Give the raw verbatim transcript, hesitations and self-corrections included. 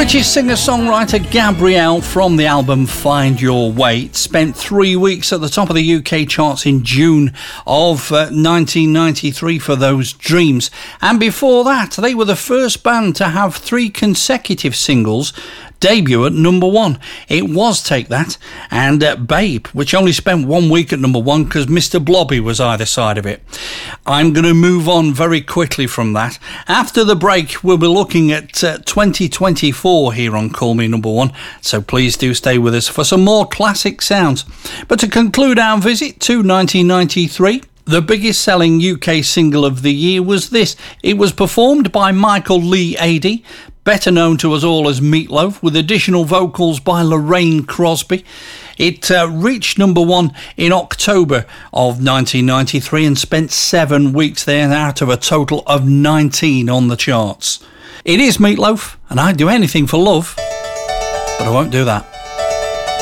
British singer-songwriter Gabrielle from the album Find Your Way spent three weeks at the top of the U K charts in June of uh, nineteen ninety-three for Those Dreams. And before that, they were the first band to have three consecutive singles debut at number one. It was Take That and uh, Babe, which only spent one week at number one because Mister Blobby was either side of it. I'm going to move on very quickly from that. After the break, we'll be looking at uh, twenty twenty-four here on Call Me Number One, so please do stay with us for some more classic sounds. But to conclude our visit to nineteen ninety-three, the biggest selling U K single of the year was this. It was performed by Michael Lee Adey, better known to us all as Meat Loaf, with additional vocals by Lorraine Crosby. It uh, reached number one in October of nineteen ninety-three and spent seven weeks there out of a total of nineteen on the charts. It is Meat Loaf, and I'd do anything for love, but I won't do that.